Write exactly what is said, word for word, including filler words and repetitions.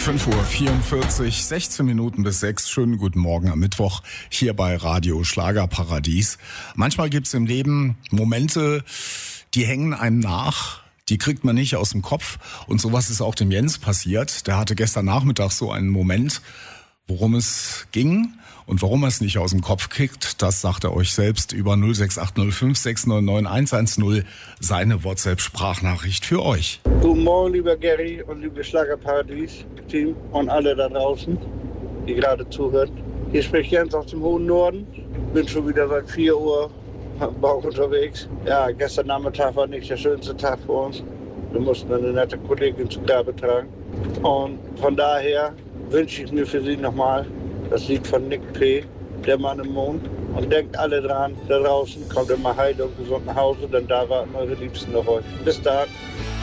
fünf Uhr vierundvierzig, sechzehn Minuten bis sechs. Schönen guten Morgen am Mittwoch hier bei Radio Schlagerparadies. Manchmal gibt's im Leben Momente, die hängen einem nach. Die kriegt man nicht aus dem Kopf. Und sowas ist auch dem Jens passiert. Der hatte gestern Nachmittag so einen Moment, worum es ging und warum er es nicht aus dem Kopf kriegt. Das sagt er euch selbst über null sechs acht null fünf sechs neun neun eins eins null. Seine WhatsApp-Sprachnachricht für euch. Guten Morgen, lieber Gary und liebe Schlagerparadies-Team und alle da draußen, die gerade zuhören. Hier spricht Jens aus dem hohen Norden. Bin schon wieder seit vier Uhr am Bauch unterwegs. Ja, gestern Nachmittag war nicht der schönste Tag für uns. Wir mussten eine nette Kollegin zu Grabe tragen. Und von daher wünsche ich mir für Sie nochmal das Lied von Nick P., Der Mann im Mond. Und denkt alle dran, da draußen kommt immer heil und gesund nach Hause, denn da warten eure Liebsten auf euch. Bis dann.